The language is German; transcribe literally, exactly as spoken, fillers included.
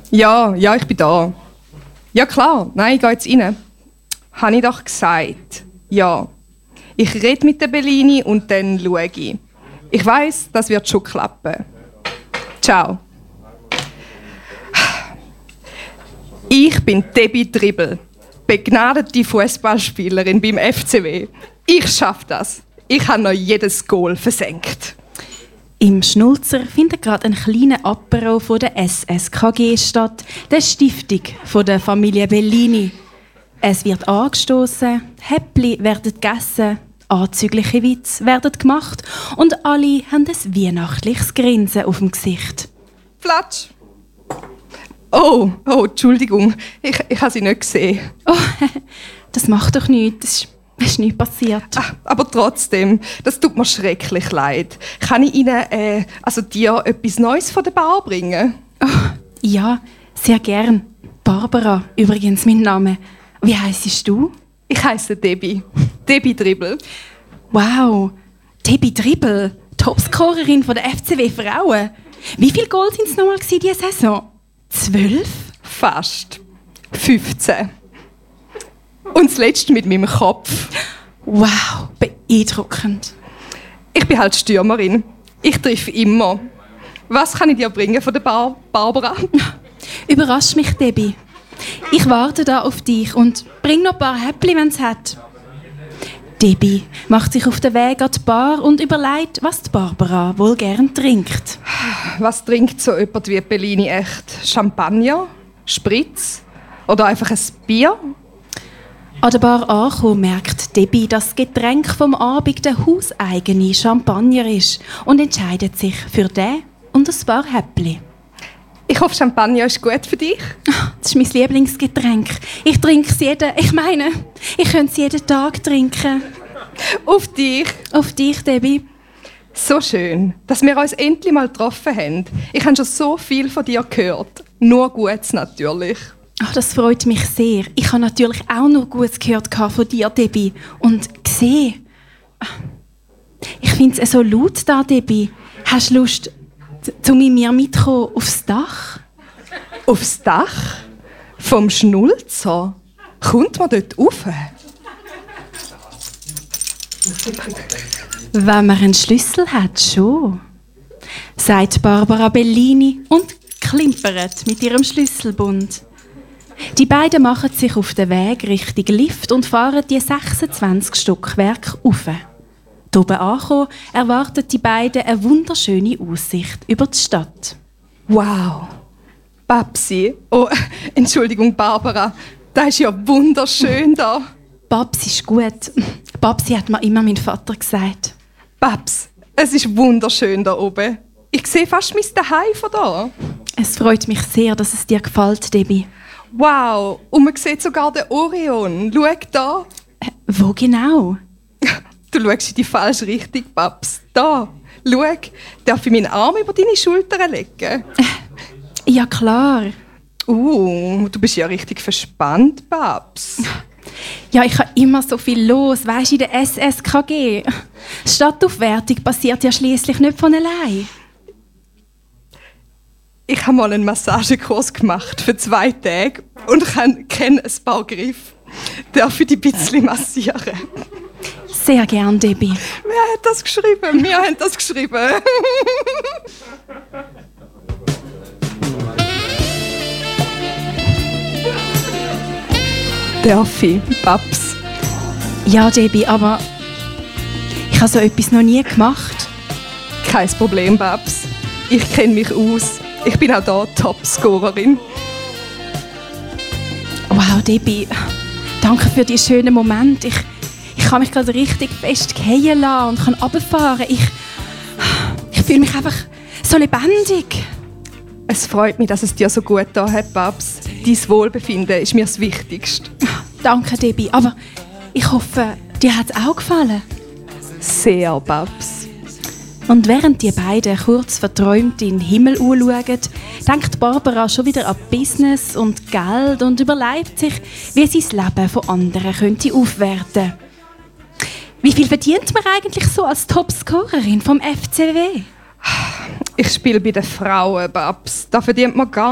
Ja, ja, ich bin da. Ja klar, nein, ich gehe jetzt rein. Habe ich doch gesagt. Ja. Ich rede mit der Bellini und dann schaue ich. Ich weiss, das wird schon klappen. Ciao. Ich bin Debbie Dribble, begnadete Fußballspielerin beim F C W. Ich schaffe das. Ich habe noch jedes Goal versenkt. Im Schnulzer findet gerade ein kleiner Apero von der S S K G statt, der Stiftung von der Familie Bellini. Es wird angestoßen, Häppli werden gegessen, anzügliche Witze werden gemacht und alle haben ein weihnachtliches Grinsen auf dem Gesicht. Platsch! Oh, oh, Entschuldigung, ich, ich habe sie nicht gesehen. Oh, das macht doch nichts. Es ist nichts passiert. Ach, aber trotzdem, das tut mir schrecklich leid. Kann ich Ihnen, äh, also dir, etwas Neues von der Bar bringen? Oh, ja, sehr gern. Barbara, übrigens mein Name. Wie heisst du? Ich heisse Debbie. Debbie Dribble. Wow, Debbie Dribble, Topscorerin der F C W Frauen. Wie viele Goal waren es nochmal diese Saison? Zwölf? Fast. Fünfzehn. Und das letzte mit meinem Kopf. Wow, beeindruckend. Ich bin halt Stürmerin. Ich treffe immer. Was kann ich dir bringen von der Bar Barbara? Überrasch mich, Debbie. Ich warte da auf dich und bring noch ein paar Häppli, wenn es hat. Debbie macht sich auf den Weg an die Bar und überlegt, was die Barbara wohl gern trinkt. Was trinkt so jemand wie Bellini echt? Champagner? Spritz? Oder einfach ein Bier? An der Bar angekommen merkt Debbie, dass das Getränk vom Abend der hauseigene Champagner ist und entscheidet sich für den und ein paar Häppli. Ich hoffe, Champagner ist gut für dich. Das ist mein Lieblingsgetränk. Ich trinke es jeden... Ich meine, ich könnte es jeden Tag trinken. Auf dich. Auf dich, Debbie. So schön, dass wir uns endlich mal getroffen haben. Ich habe schon so viel von dir gehört. Nur Gutes natürlich. Ach, das freut mich sehr. Ich habe natürlich auch nur Gutes gehört von dir, Debbie. Und gesehen. Ich finde es so laut da, Debbie. Hast du Lust, zu mir mitzukommen aufs Dach? Aufs Dach? Vom Schnulzer? Kommt man dort rauf? Wenn man einen Schlüssel hat, schon. Sagt Barbara Bellini und klimpert mit ihrem Schlüsselbund. Die beiden machen sich auf den Weg Richtung Lift und fahren die sechsundzwanzig Stockwerke rauf. Oben angekommen, erwartet die beiden eine wunderschöne Aussicht über die Stadt. Wow! Babsi, oh, Entschuldigung Barbara, das ist ja wunderschön da. Babs ist gut. Babsi hat mir immer mein Vater gesagt. Babs, es ist wunderschön da oben. Ich sehe fast mein Zuhause von da. Es freut mich sehr, dass es dir gefällt, Debbie. Wow, und man sieht sogar den Orion. Schau da. Äh, wo genau? Du schaust in die falsche Richtung, Babs. Da, schau. Darf ich meinen Arm über deine Schulter legen? Äh, ja, klar. Uh, du bist ja richtig verspannt, Babs. Ja, ich habe immer so viel los, weisst du, in der S S K G. Stadtaufwertung passiert ja schließlich nicht von allein. Ich habe mal einen Massagekurs gemacht für zwei Tage und kenne ein paar Griffe. Darf ich dich ein bisschen massieren? Sehr gern, Debbie. Wer hat das geschrieben? Wir haben das geschrieben. Darf ich, Babs? Ja, Debbie, aber ich habe so etwas noch nie gemacht. Kein Problem, Babs. Ich kenne mich aus. Ich bin auch hier Topscorerin. Wow, Debbie, danke für die schönen Momente. Ich, ich kann mich gerade richtig fest fallen lassen und kann runterfahren. Ich, ich fühle mich einfach so lebendig. Es freut mich, dass es dir so gut da hat, Babs. Dein Wohlbefinden ist mir das Wichtigste. Danke, Debbie. Aber ich hoffe, dir hat es auch gefallen. Sehr, Babs. Und während die beiden kurz verträumt in den Himmel anschauen, denkt Barbara schon wieder an Business und Geld und überlegt sich, wie sie das Leben von anderen könnte aufwerten. Wie viel verdient man eigentlich so als Topscorerin vom F C W? Ich spiele bei den Frauen, Babs. Da verdient man gar